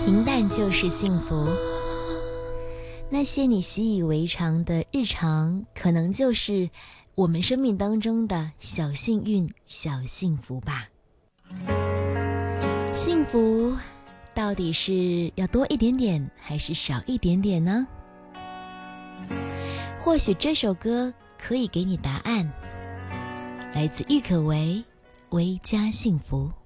平淡就是幸福。那些你习以为常的日常，可能就是我们生命当中的小幸运、小幸福吧。幸福到底是要多一点点，还是少一点点呢？或许这首歌可以给你答案，来自郁可唯《微加幸福》。